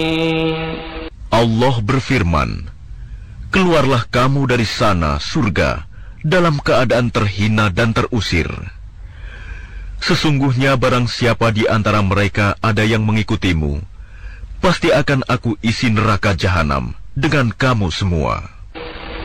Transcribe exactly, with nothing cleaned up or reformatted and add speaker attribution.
Speaker 1: Allah berfirman, keluarlah kamu dari sana, surga, dalam keadaan terhina dan terusir. Sesungguhnya barang siapa di antara mereka ada yang mengikutimu, pasti akan aku isi neraka jahanam dengan kamu semua.